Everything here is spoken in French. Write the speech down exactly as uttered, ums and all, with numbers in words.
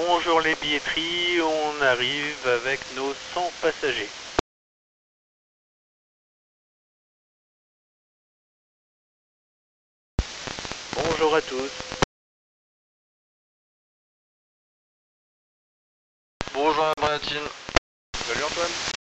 Bonjour les billetteries, on arrive avec nos cent passagers. Bonjour à tous. Bonjour à Brantine. Salut Antoine.